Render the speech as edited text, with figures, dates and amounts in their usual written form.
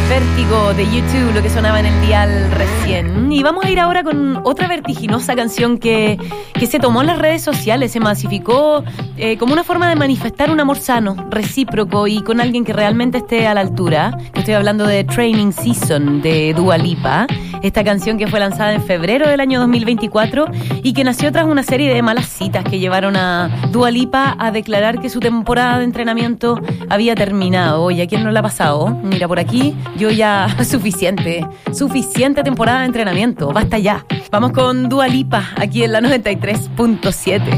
Vértigo de YouTube, lo que sonaba en el dial recién. Y vamos a ir ahora con otra vertiginosa canción que se tomó en las redes sociales, se masificó como una forma de manifestar un amor sano, recíproco y con alguien que realmente esté a la altura. Estoy hablando de Training Season de Dua Lipa, esta canción que fue lanzada en febrero del año 2024 y que nació tras una serie de malas citas que llevaron a Dua Lipa a declarar que su temporada de entrenamiento había terminado. Oye, ¿a quién no le ha pasado? Mira, por aquí yo ya suficiente temporada de entrenamiento, basta ya. Vamos con Dua Lipa aquí en la 93.7.